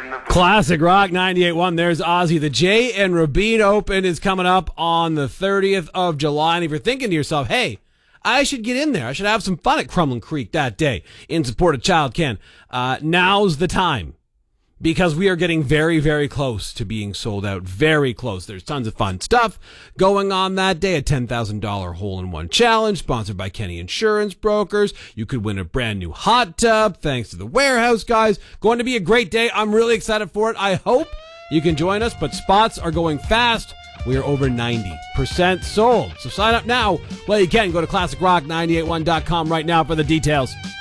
Classic Rock 98.1. There's Ozzy. The Jay and Rabin Open is coming up on the 30th of July. And if you're thinking to yourself, hey, I should get in there, I should have some fun at Crumlin Creek that day in support of Child Can, now's the time. Because we are getting very, very close to being sold out. Very close. There's tons of fun stuff going on that day. A $10,000 hole-in-one challenge sponsored by Kenny Insurance Brokers. You could win a brand new hot tub thanks to the Warehouse guys. Going to be a great day. I'm really excited for it. I hope you can join us, but spots are going fast. We are over 90% sold. So sign up now. Well, you can. Go to ClassicRock981.com right now for the details.